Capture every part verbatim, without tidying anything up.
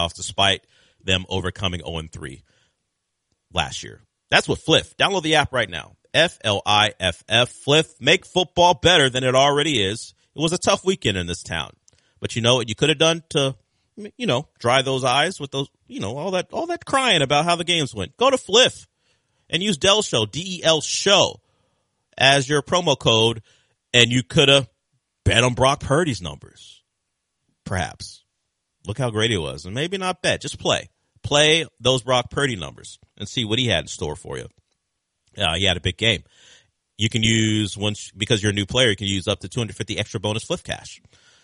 playoffs despite them overcoming oh and three last year. That's with Fliff. Download the app right now. F L I F F. Fliff. Make football better than it already is. It was a tough weekend in this town. But you know what you could have done to, you know, dry those eyes with those, you know, all that, all that crying about how the games went. Go to Fliff and use Del Show, D E L Show, as your promo code, and you could have bet on Brock Purdy's numbers. Perhaps. Look how great he was. And maybe not bet, just play. Play those Brock Purdy numbers and see what he had in store for you. Uh, he had a big game. You can use, once because you're a new player, you can use up to two hundred fifty extra bonus Fliff cash.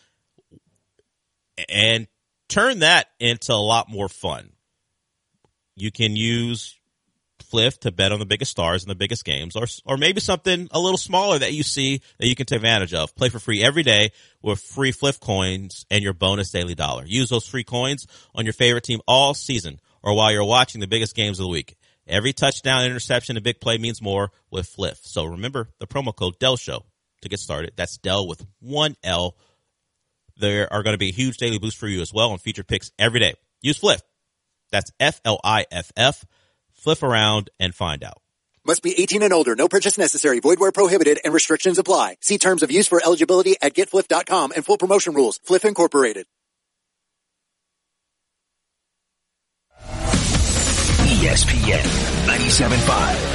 And turn that into a lot more fun. You can use Fliff to bet on the biggest stars in the biggest games, or or maybe something a little smaller that you see that you can take advantage of. Play for free every day with free Fliff coins and your bonus daily dollar. Use those free coins on your favorite team all season or while you're watching the biggest games of the week. Every touchdown, interception, and big play means more with Fliff. So remember the promo code Del Show to get started. That's Del with one L. There are going to be a huge daily boost for you as well on featured picks every day. Use Fliff. That's F L I F F. Fliff around and find out. Must be eighteen and older. No purchase necessary. Void where prohibited and restrictions apply. See terms of use for eligibility at get fliff dot com and full promotion rules. Fliff Incorporated. E S P N ninety-seven point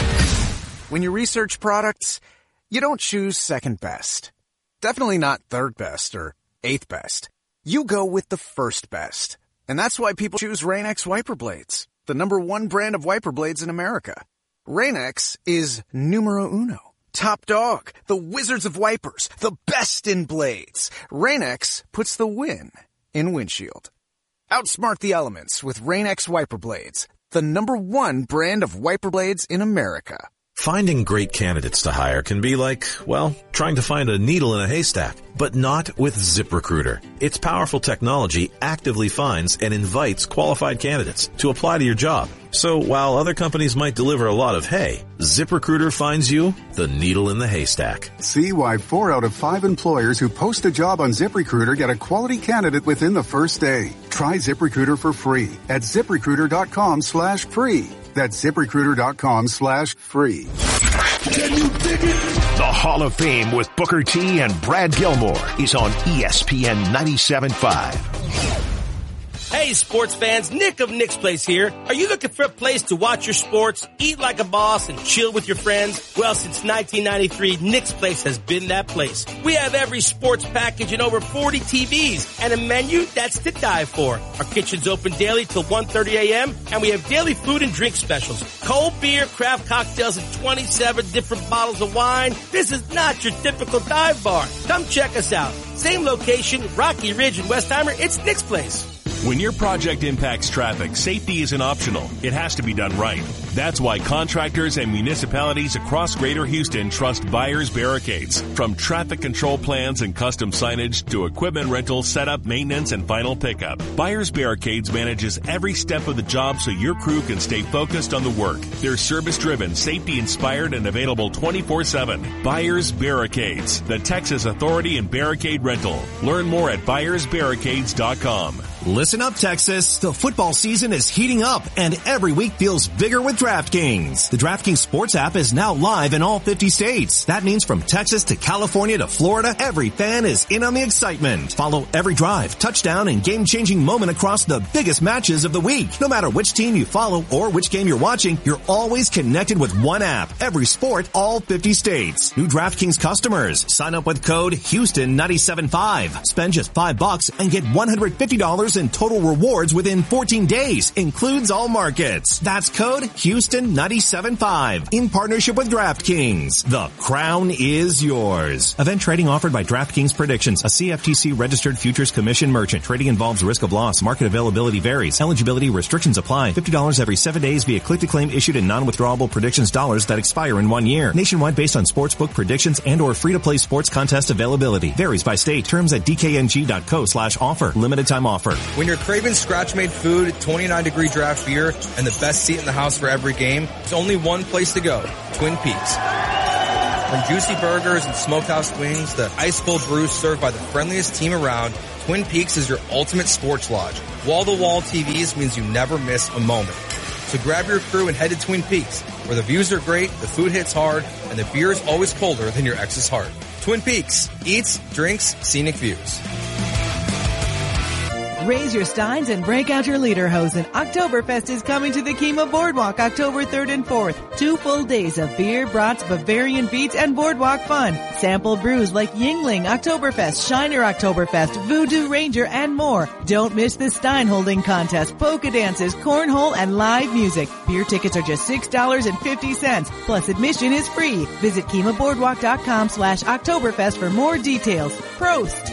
five. When you research products, you don't choose second best. Definitely not third best or eighth best. You go with the first best. And that's why people choose Rain-X wiper blades, the number one brand of wiper blades in America. Rain-X is numero uno. Top dog, the wizards of wipers, the best in blades. Rain-X puts the win in windshield. Outsmart the elements with Rain-X wiper blades, the number one brand of wiper blades in America. Finding great candidates to hire can be like, well, trying to find a needle in a haystack, but not with ZipRecruiter. Its powerful technology actively finds and invites qualified candidates to apply to your job. So while other companies might deliver a lot of hay, ZipRecruiter finds you the needle in the haystack. See why four out of five employers who post a job on ZipRecruiter get a quality candidate within the first day. Try ZipRecruiter for free at ZipRecruiter.com slash free. That's ZipRecruiter.com slash free. Can you dig it? The Hall of Fame with Booker T and Brad Gilmore is on E S P N ninety-seven point five. Hey, sports fans, Nick of Nick's Place here. Are you looking for a place to watch your sports, eat like a boss, and chill with your friends? Well, since nineteen ninety-three, Nick's Place has been that place. We have every sports package and over forty T Vs and a menu that's to die for. Our kitchen's open daily till one thirty a.m., and we have daily food and drink specials. Cold beer, craft cocktails, and twenty-seven different bottles of wine. This is not your typical dive bar. Come check us out. Same location, Rocky Ridge in Westheimer. It's Nick's Place. When your project impacts traffic, safety isn't optional. It has to be done right. That's why contractors and municipalities across Greater Houston trust Byers Barricades. From traffic control plans and custom signage to equipment rental, setup, maintenance, and final pickup, Byers Barricades manages every step of the job so your crew can stay focused on the work. They're service-driven, safety-inspired, and available twenty-four seven. Byers Barricades, the Texas authority in barricade rental. Learn more at byers barricades dot com. Listen up, Texas. The football season is heating up, and every week feels bigger with DraftKings. The DraftKings Sports app is now live in all fifty states. That means from Texas to California to Florida, every fan is in on the excitement. Follow every drive, touchdown, and game-changing moment across the biggest matches of the week. No matter which team you follow or which game you're watching, you're always connected with one app. Every sport, all fifty states. New DraftKings customers, sign up with code Houston ninety-seven point five. Spend just five bucks and get one hundred fifty dollars in total rewards within fourteen days. Includes all markets. That's code Houston ninety-seven point five. In partnership with DraftKings. The crown is yours. Event trading offered by DraftKings Predictions, a C F T C registered futures commission merchant. Trading involves risk of loss. Market availability varies. Eligibility restrictions apply. fifty dollars every seven days via click-to-claim issued in non-withdrawable predictions dollars that expire in one year. Nationwide based on sportsbook predictions and or free-to-play sports contest availability. Varies by state. Terms at d k n g dot co slash offer. Limited time offer. When you're craving scratch-made food, twenty-nine degree draft beer, and the best seat in the house for every game, there's only one place to go, Twin Peaks. From juicy burgers and smokehouse wings to ice-cold brews served by the friendliest team around, Twin Peaks is your ultimate sports lodge. Wall-to-wall T Vs means you never miss a moment. So grab your crew and head to Twin Peaks, where the views are great, the food hits hard, and the beer is always colder than your ex's heart. Twin Peaks. Eats, drinks, scenic views. Raise your steins and break out your lederhosen. Oktoberfest is coming to the Kima Boardwalk October third and fourth. Two full days of beer, brats, Bavarian beats, and boardwalk fun. Sample brews like Yingling Oktoberfest, Shiner Oktoberfest, Voodoo Ranger, and more. Don't miss the stein holding contest, polka dances, cornhole, and live music. Beer tickets are just six dollars and fifty cents. Plus admission is free. Visit kimaboardwalk.com slash Oktoberfest for more details. Prost!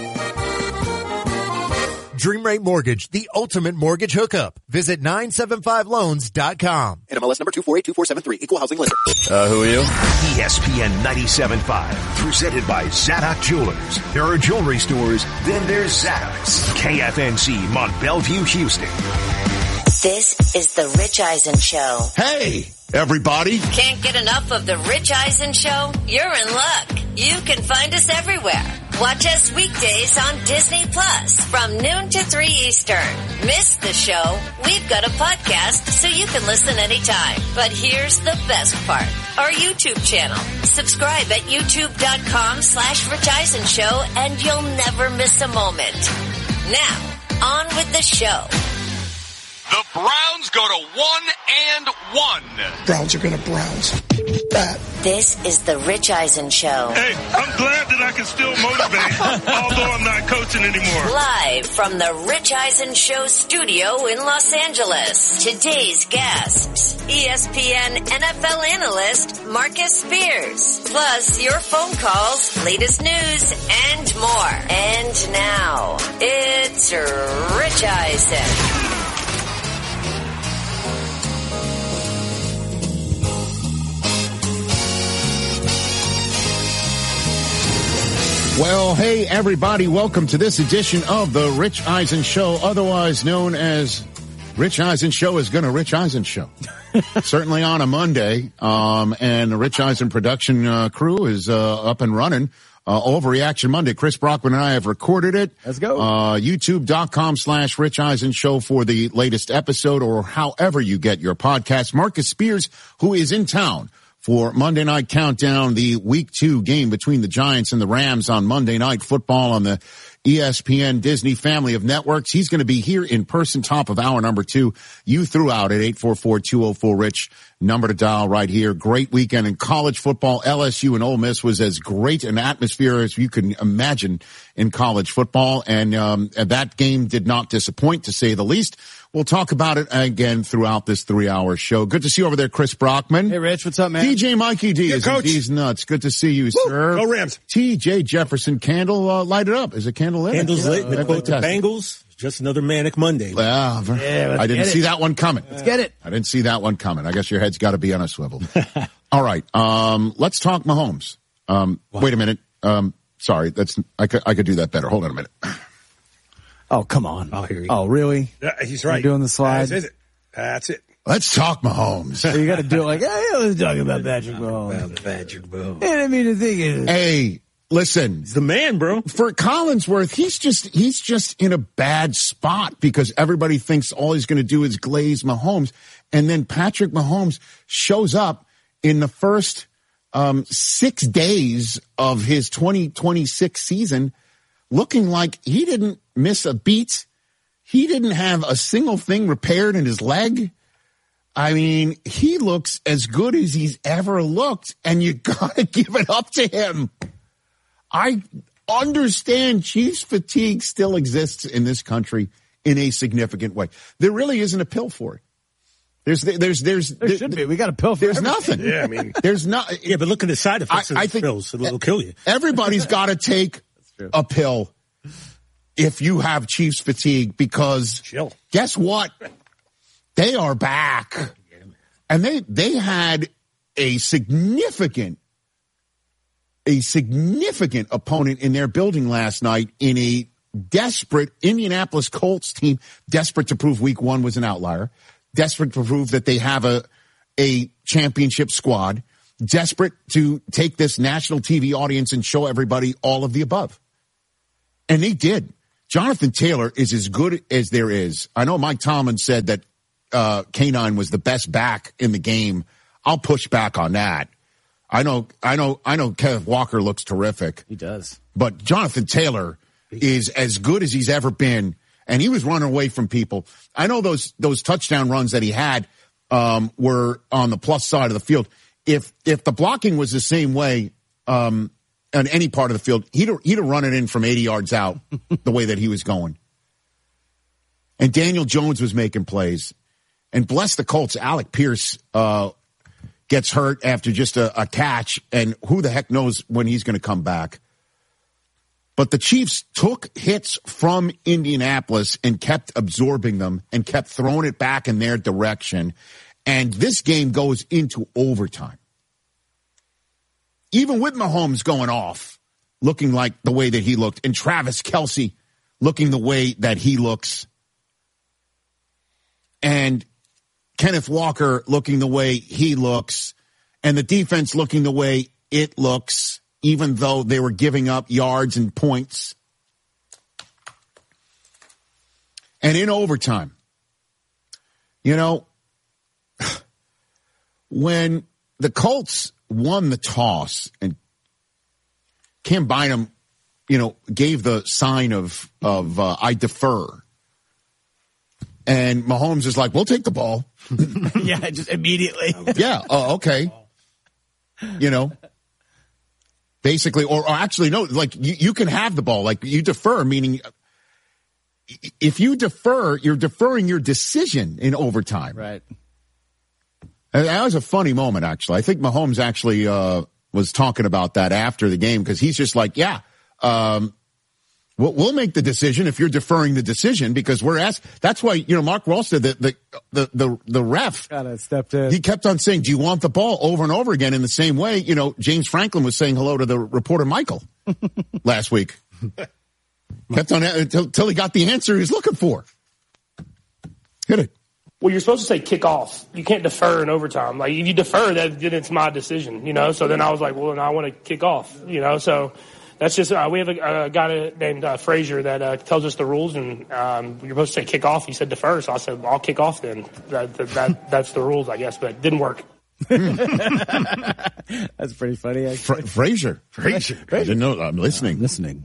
Dream Rate Mortgage, the ultimate mortgage hookup. Visit nine seven five loans dot com. N M L S number two four eight two four seven three. Equal housing lender. Uh, who are you? E S P N ninety-seven point five. Presented by Zadok Jewelers. There are jewelry stores, then there's Zadok's. K F N C, Mont Bellevue, Houston. This is the Rich Eisen Show. Hey, everybody. Can't get enough of the Rich Eisen Show? You're in luck. You can find us everywhere. Watch us weekdays on Disney Plus from noon to three Eastern. Miss the show? We've got a podcast so you can listen anytime. But here's the best part. Our YouTube channel. Subscribe at youtube.com slash Rich Eisen Show and you'll never miss a moment. Now, on with the show. The Browns go to one and one. Browns are going to Browns. Bad. This is the Rich Eisen Show. Hey, I'm glad that I can still motivate, although I'm not coaching anymore. Live from the Rich Eisen Show studio in Los Angeles. Today's guests, E S P N N F L analyst Marcus Spears. Plus your phone calls, latest news, and more. And now, it's Rich Eisen. Well, hey, everybody. Welcome to this edition of the Rich Eisen Show, otherwise known as Rich Eisen Show is going to Rich Eisen Show. Certainly on a Monday. Um, and the Rich Eisen production uh, crew is uh, up and running. Uh, Overreaction Monday. Chris Brockman and I have recorded it. Let's go. Uh, YouTube.com slash Rich Eisen Show for the latest episode or however you get your podcast. Marcus Spears, who is in town for Monday Night Countdown, the week two game between the Giants and the Rams on Monday Night Football on the E S P N Disney family of networks. He's going to be here in person, top of hour number two. You threw out at eight four four, two oh four, Rich. Number to dial right here. Great weekend in college football. L S U and Ole Miss was as great an atmosphere as you can imagine in college football. And, um, that game did not disappoint, to say the least. We'll talk about it again throughout this three-hour show. Good to see you over there, Chris Brockman. Hey, Rich. What's up, man? D J Mikey D yeah, is Coach. D's nuts. Good to see you, Woo! Sir. Go Rams. T J Jefferson, candle uh, light it up. Is it candle lit? Candles lit. Uh, To quote the Bengals, just another manic Monday. Well, yeah, I didn't see that one coming. Let's get it. I didn't see that one coming. I guess your head's got to be on a swivel. All right. Um, let's talk Mahomes. Um, wait a minute. Um, sorry. That's, I could, I could do that better. Hold on a minute. Oh, come on. Oh, here he Oh, really? Yeah, he's right. You're doing the slide? That's it. That's it. Let's talk Mahomes. So you got to do it like, hey, I was talking about Patrick Mahomes. About Patrick Mahomes. And I mean, the thing is, Hey, listen. He's the man, bro. For Collinsworth, he's just, he's just in a bad spot because everybody thinks all he's going to do is glaze Mahomes. And then Patrick Mahomes shows up in the first, um, six days of his twenty twenty-six season looking like he didn't miss a beat. He didn't have a single thing repaired in his leg. I mean, he looks as good as he's ever looked, and you gotta give it up to him. I understand Chiefs fatigue still exists in this country in a significant way. There really isn't a pill for it. There's, there's, there's, there there, should be. We got a pill for There's everything. nothing. Yeah, I mean, there's not. Yeah, but look at the side effects I, of I the think pills. It'll kill you. Everybody's got to take a pill if you have Chiefs fatigue, because Chill. guess what? They are back. And they, they had a significant, a significant opponent in their building last night in a desperate Indianapolis Colts team, desperate to prove week one was an outlier, desperate to prove that they have a, a championship squad, desperate to take this national T V audience and show everybody all of the above. And they did. Jonathan Taylor is as good as there is. I know Mike Tomlin said that uh, K nine was the best back in the game. I'll push back on that. I know, I know, I know Kenneth Walker looks terrific. He does. But Jonathan Taylor is as good as he's ever been, and he was running away from people. I know those those touchdown runs that he had um, were on the plus side of the field. If if the blocking was the same way um, on any part of the field, he'd he'd have run it in from eighty yards out the way that he was going. And Daniel Jones was making plays. And bless the Colts, Alec Pierce uh, gets hurt after just a, a catch, and who the heck knows when he's going to come back. But the Chiefs took hits from Indianapolis and kept absorbing them and kept throwing it back in their direction. And this game goes into overtime. Even with Mahomes going off, looking like the way that he looked, and Travis Kelce looking the way that he looks, and Kenneth Walker looking the way he looks, and the defense looking the way it looks, even though they were giving up yards and points. And in overtime, you know, when the Colts won the toss and Cam Bynum, you know, gave the sign of, of uh, I defer, and Mahomes is like, we'll take the ball. Yeah, just immediately. Yeah, oh, okay. You know. Basically, or, or actually, no, like you, you can have the ball. Like you defer, meaning if you defer, you're deferring your decision in overtime. Right. And that was a funny moment, actually. I think Mahomes actually uh, was talking about that after the game because he's just like, yeah, um, we'll, we'll make the decision if you're deferring the decision because we're asked. That's why, you know, Mark Rawls said that the, the, the, the ref kind of stepped in. He kept on saying, do you want the ball over and over again in the same way? You know, James Franklin was saying hello to the reporter Michael last week. Kept on until, until he got the answer he was looking for. Hit it. Well, you're supposed to say kick off. You can't defer in overtime. Like, if you defer, that, then it's my decision, you know? So then I was like, well, then I want to kick off, you know? So that's just, uh, we have a, a guy named uh, Frazier that uh, tells us the rules, and um, you're supposed to say kick off. He said defer, so I said, well, I'll kick off then. That, that, that That's the rules, I guess, but it didn't work. That's pretty funny. Fra- Frazier. Frazier. I didn't know. I'm listening. I'm listening.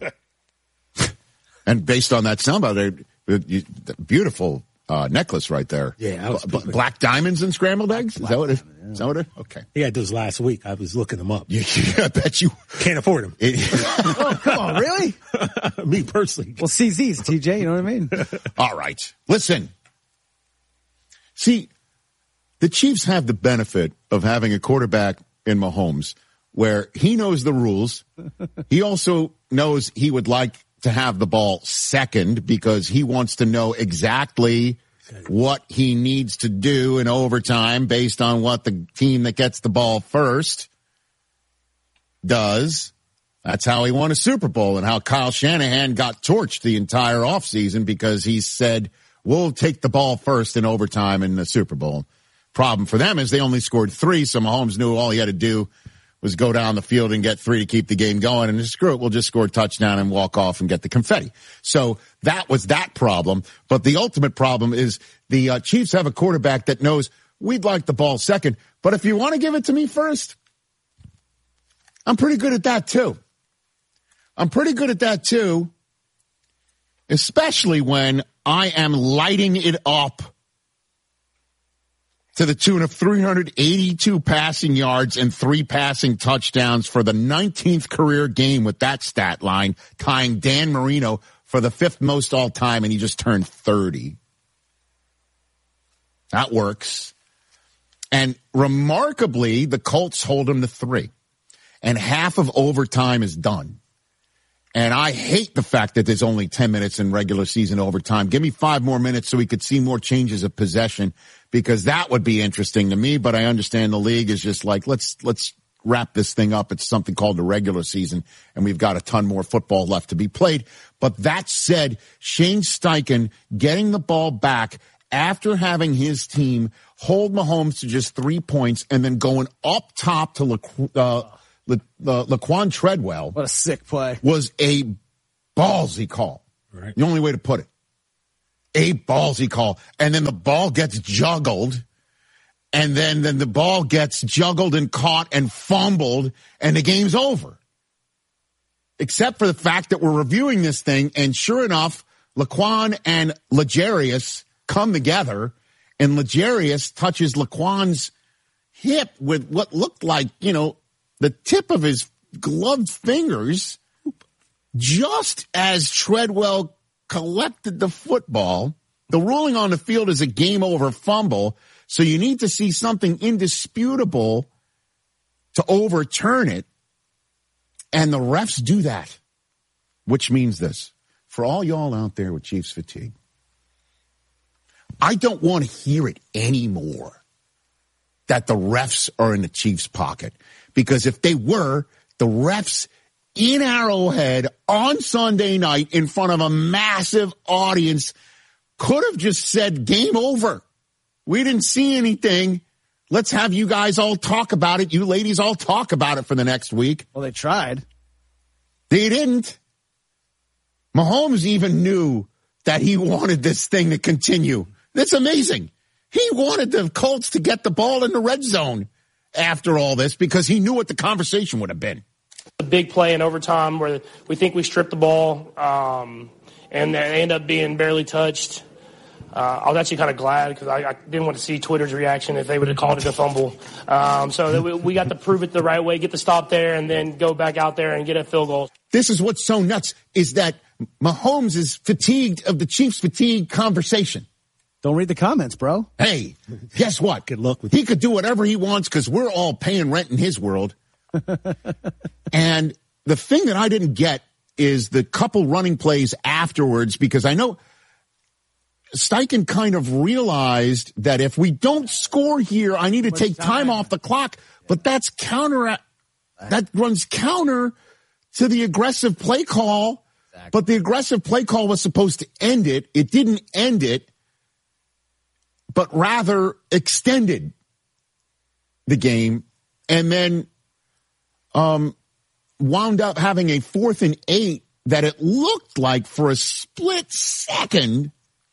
And based on that soundbite, beautiful uh, necklace right there. Yeah. I was B- black diamonds and scrambled eggs? Is that what it is? Is that what it is? Okay. He had those last week. I was looking them up. Yeah, I bet you can't afford them. Oh, come on, really? Me personally. Well, C Z's, T J, you know what I mean? All right. Listen. See, the Chiefs have the benefit of having a quarterback in Mahomes where he knows the rules. He also knows he would like to have the ball second because he wants to know exactly what he needs to do in overtime based on what the team that gets the ball first does. That's how he won a Super Bowl and how Kyle Shanahan got torched the entire offseason because he said, we'll take the ball first in overtime in the Super Bowl. Problem for them is they only scored three, so Mahomes knew all he had to do was go down the field and get three to keep the game going, and screw it, we'll just score a touchdown and walk off and get the confetti. So that was that problem. But the ultimate problem is the uh, Chiefs have a quarterback that knows we'd like the ball second, but if you want to give it to me first, I'm pretty good at that too. I'm pretty good at that too, especially when I am lighting it up to the tune of three hundred eighty-two passing yards and three passing touchdowns for the nineteenth career game with that stat line, tying Dan Marino for the fifth most all time, and he just turned thirty. That works. And remarkably, the Colts hold him to three. And half of overtime is done. And I hate the fact that there's only ten minutes in regular season overtime. Give me five more minutes so we could see more changes of possession, because that would be interesting to me. But I understand the league is just like, let's let's wrap this thing up. It's something called the regular season, and we've got a ton more football left to be played. But that said, Shane Steichen getting the ball back after having his team hold Mahomes to just three points and then going up top to Le, uh, Le, uh, Laquan Treadwell. What a sick play. Was a ballsy call. Right. The only way to put it. A ballsy call. And then the ball gets juggled. And then, then the ball gets juggled and caught and fumbled. And the game's over. Except for the fact that we're reviewing this thing. And sure enough, Laquan and L'Jarius come together. And L'Jarius touches Laquan's hip with what looked like, you know, the tip of his gloved fingers. Just as Treadwell collected the football. The ruling on the field is a game over fumble. So you need to see something indisputable to overturn it. And the refs do that, which means this. For all y'all out there with Chiefs fatigue, I don't want to hear it anymore that the refs are in the Chiefs' pocket. Because if they were, the refs in Arrowhead on Sunday night in front of a massive audience could have just said, game over. We didn't see anything. Let's have you guys all talk about it. You ladies all talk about it for the next week. Well, they tried. They didn't. Mahomes even knew that he wanted this thing to continue. That's amazing. He wanted the Colts to get the ball in the red zone after all this because he knew what the conversation would have been. A big play in overtime where we think we stripped the ball, um, and they end up being barely touched. Uh, I was actually kind of glad because I, I didn't want to see Twitter's reaction if they would have called it a fumble. Um, so we, we got to prove it the right way, get the stop there, and then go back out there and get a field goal. This is what's so nuts is that Mahomes is fatigued of the Chiefs fatigue conversation. Don't read the comments, bro. Hey, guess what? Good luck with He could do whatever he wants because we're all paying rent in his world. And the thing that I didn't get is the couple running plays afterwards because I know Steichen kind of realized that if we don't score here, I need to take time off the clock. But that's counter, that runs counter to the aggressive play call. Exactly. But the aggressive play call was supposed to end it. It didn't end it, but rather extended the game and then um, wound up having a fourth and eight that it looked like for a split second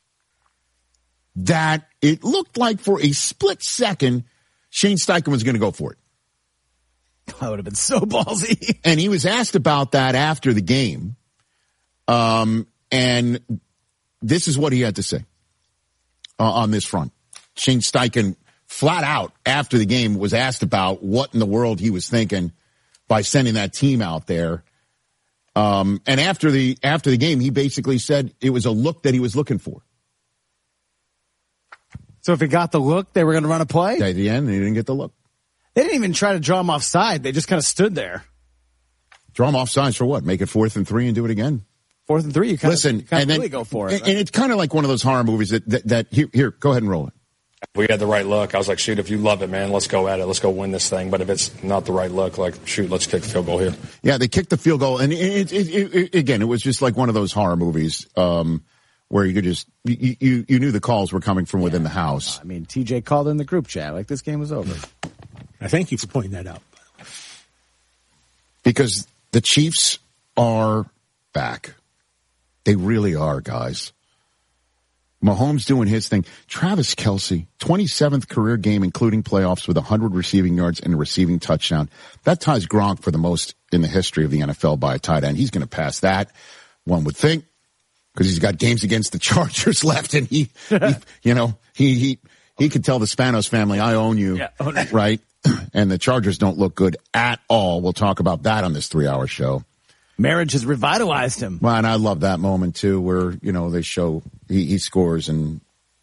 that it looked like for a split second Shane Steichen was going to go for it. That would have been so ballsy. And he was asked about that after the game. Um, and this is what he had to say uh, on this front. Shane Steichen flat out after the game was asked about what in the world he was thinking by sending that team out there. Um, and after the, after the game, he basically said it was a look that he was looking for. So if he got the look, they were going to run a play? At the end, he didn't get the look. They didn't even try to draw him offside. They just kind of stood there. Draw him offsides for what? Make it fourth and three and do it again? Fourth and three, you kind Listen, of, you kind and of then, really go for it. And, right? and it's kind of like one of those horror movies that, that, that here, here, go ahead and roll it. We had the right look. I was like, shoot, if you love it, man, let's go at it. Let's go win this thing. But if it's not the right look, like, shoot, let's kick the field goal here. Yeah, they kicked the field goal. And it, it, it, it, again, it was just like one of those horror movies um, where you could just, you, you, you knew the calls were coming from within the house. I mean, T J called in the group chat like this game was over. I thank you for pointing that out. Because the Chiefs are back. They really are, guys. Mahomes doing his thing. Travis Kelce, twenty-seventh career game, including playoffs, with one hundred receiving yards and a receiving touchdown. That ties Gronk for the most in the history of the N F L by a tight end. He's going to pass that, one would think, because he's got games against the Chargers left, and he, he you know, he he he could tell the Spanos family, I own you, yeah, own it. Right? And the Chargers don't look good at all. We'll talk about that on this three-hour show. Marriage has revitalized him. Well, and I love that moment, too, where, you know, they show he, he scores and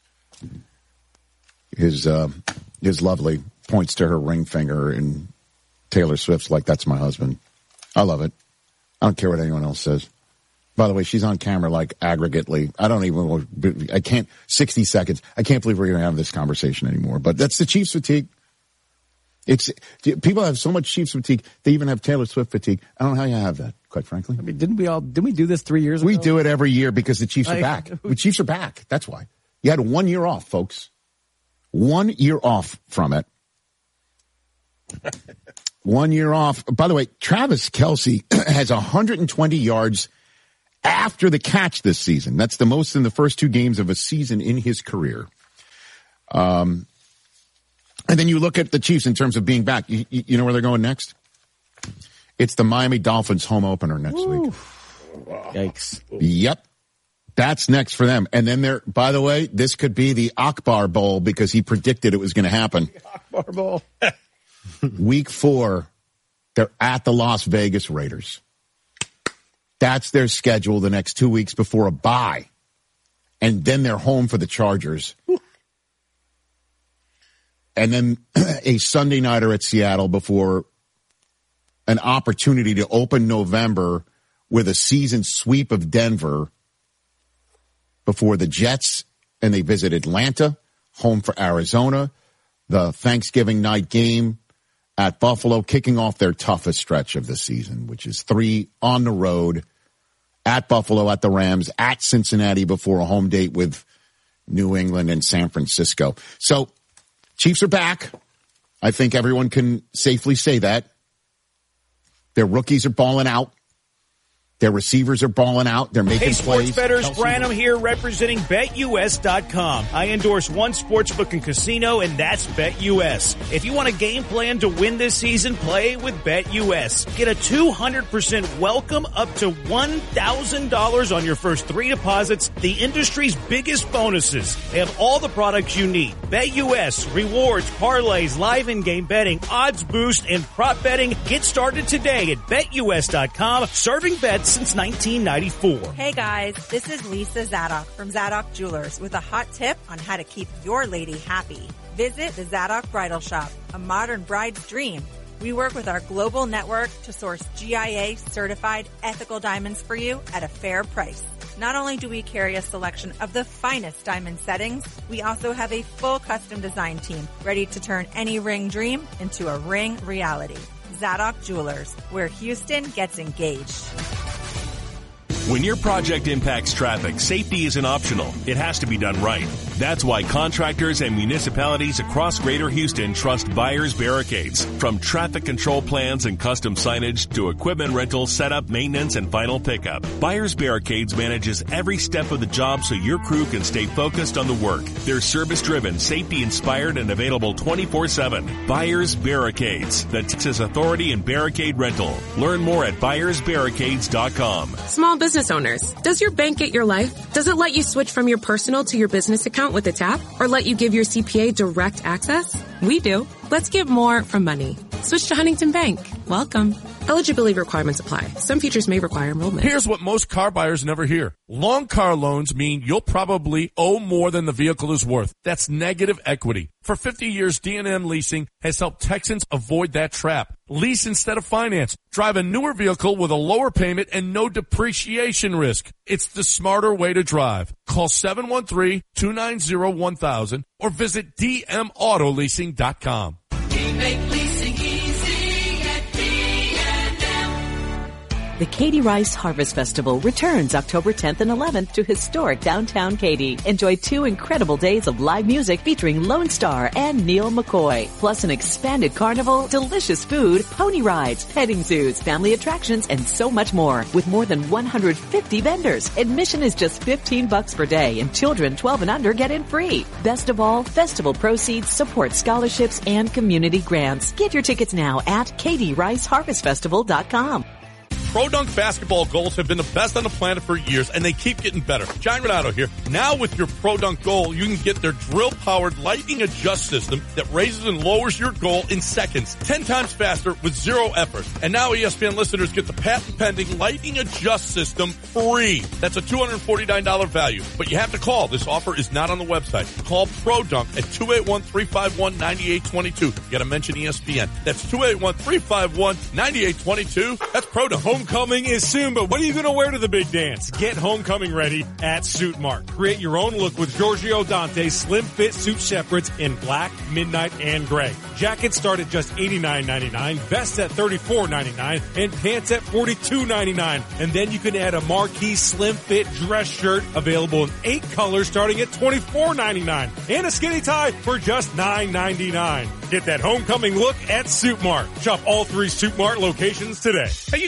his uh, his lovely points to her ring finger and Taylor Swift's like, that's my husband. I love it. I don't care what anyone else says. By the way, she's on camera like aggregately. I don't even, I can't, sixty seconds. I can't believe we're going to have this conversation anymore. But that's the Chiefs fatigue. It's people have so much Chiefs fatigue. They even have Taylor Swift fatigue. I don't know how you have that, quite frankly. I mean, didn't we all? Didn't we do this three years ago? We do it every year because the Chiefs like, are back. The Chiefs are back. That's why. You had one year off, folks. One year off from it. One year off. By the way, Travis Kelce has one hundred twenty yards after the catch this season. That's the most in the first two games of a season in his career. Um, and then you look at the Chiefs in terms of being back. You, you know where they're going next? It's the Miami Dolphins home opener next Ooh. week. Yikes. Yep. That's next for them. And then there, by the way, this could be the Akbar Bowl because he predicted it was going to happen. The Akbar Bowl. Week four, they're at the Las Vegas Raiders. That's their schedule the next two weeks before a bye. And then they're home for the Chargers. And then a Sunday nighter at Seattle before an opportunity to open November with a season sweep of Denver before the Jets, and they visit Atlanta, home for Arizona, the Thanksgiving night game at Buffalo, kicking off their toughest stretch of the season, which is three on the road, at Buffalo, at the Rams, at Cincinnati before a home date with New England and San Francisco. So Chiefs are back. I think everyone can safely say that. Their rookies are balling out. Their receivers are balling out. They're making hey, sports plays. bettors, Branham here representing Bet U S dot com. I endorse one sportsbook and casino, and that's Bet U S. If you want a game plan to win this season, play with Bet U S. Get a two hundred percent welcome up to one thousand dollars on your first three deposits. The industry's biggest bonuses. They have all the products you need. Bet U S, rewards, parlays, live in-game betting, odds boost, and prop betting. Get started today at Bet U S dot com. Serving bets since nineteen ninety-four. Hey guys, this is Lisa Zadok from Zadok Jewelers with a hot tip on how to keep your lady happy. Visit the Zadok Bridal Shop, a modern bride's dream. We work with our global network to source G I A certified ethical diamonds for you at a fair price. Not only do we carry a selection of the finest diamond settings, we also have a full custom design team ready to turn any ring dream into a ring reality. Zadok Jewelers, where Houston gets engaged. When your project impacts traffic, safety isn't optional. It has to be done right. That's why contractors and municipalities across Greater Houston trust Byers Barricades. From traffic control plans and custom signage to equipment rental, setup, maintenance, and final pickup, Byers Barricades manages every step of the job so your crew can stay focused on the work. They're service-driven, safety-inspired, and available twenty-four seven. Byers Barricades, the Texas Authority in Barricade Rental. Learn more at Byers Barricades dot com. Small business owners, does your bank get your life? Does it let you switch from your personal to your business account with a tap? Or let you give your C P A direct access? We do. Let's get more from money. Switch to Huntington Bank. Welcome. Eligibility requirements apply. Some features may require enrollment. Here's what most car buyers never hear. Long car loans mean you'll probably owe more than the vehicle is worth. That's negative equity. For fifty years, D and M Leasing has helped Texans avoid that trap. Lease instead of finance. Drive a newer vehicle with a lower payment and no depreciation risk. It's the smarter way to drive. Call seven one three, two nine zero, one thousand or visit d m auto leasing dot com. We make leasing easy at D and M. The Katie Rice Harvest Festival returns October tenth and eleventh to historic downtown Katy. Enjoy two incredible days of live music featuring Lone Star and Neil McCoy, plus an expanded carnival, delicious food, pony rides, petting zoos, family attractions, and so much more. With more than one hundred fifty vendors, admission is just fifteen bucks per day, and children twelve and under get in free. Best of all, festival proceeds support scholarships and community grants. Get your tickets now at katie rice harvest festival dot com. Pro Dunk basketball goals have been the best on the planet for years, and they keep getting better. John Renato here. Now with your Pro Dunk goal, you can get their drill-powered lightning adjust system that raises and lowers your goal in seconds, ten times faster with zero effort. And now E S P N listeners get the patent-pending lightning adjust system free. That's a two hundred forty-nine dollars value, but you have to call. This offer is not on the website. Call Pro Dunk at two eight one, three five one, nine eight two two. You got to mention E S P N. That's two eight one, three five one, nine eight two two. That's Pro Dunk. Homecoming is soon, but what are you going to wear to the big dance? Get homecoming ready at Suit Mart. Create your own look with Giorgio Dante's slim fit suit separates in black, midnight, and gray. Jackets start at just eighty-nine ninety-nine, vests at thirty-four ninety-nine, and pants at forty-two ninety-nine. And then you can add a marquee slim fit dress shirt available in eight colors starting at twenty-four ninety-nine, and a skinny tie for just nine ninety-nine. Get that homecoming look at Suit Mart. Shop all three Suit Mart locations today. Hey, you got better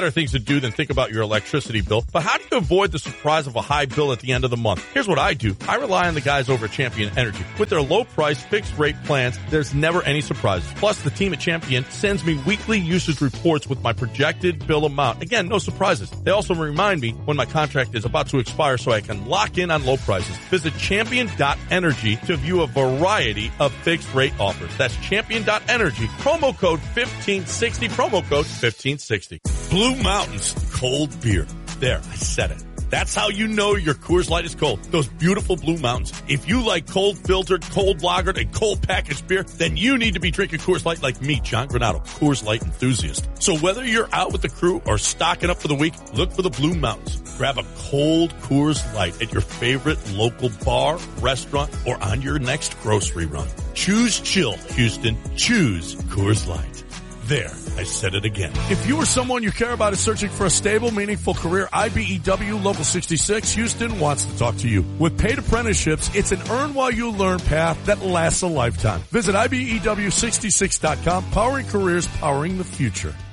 better things to do than think about your electricity bill, but how do you avoid the surprise of a high bill at the end of the month? Here's what I do. I rely on the guys over at Champion Energy. With their low price, fixed rate plans, there's never any surprises. Plus, the team at Champion sends me weekly usage reports with my projected bill amount. Again, no surprises. They also remind me when my contract is about to expire so I can lock in on low prices. Visit champion dot energy to view a variety of fixed rate offers. That's champion dot energy. Promo code fifteen sixty. Promo code fifteen sixty. Blue Mountains cold beer. There, I said it. That's how you know your Coors Light is cold. Those beautiful Blue Mountains. If you like cold filtered, cold lagered, and cold packaged beer, then you need to be drinking Coors Light like me, John Granato, Coors Light enthusiast. So whether you're out with the crew or stocking up for the week, look for the Blue Mountains. Grab a cold Coors Light at your favorite local bar, restaurant, or on your next grocery run. Choose chill, Houston. Choose Coors Light. There, I said it again. If you or someone you care about is searching for a stable, meaningful career, I B E W Local sixty-six Houston wants to talk to you. With paid apprenticeships, it's an earn-while-you-learn path that lasts a lifetime. Visit I B E W sixty-six dot com, powering careers, powering the future.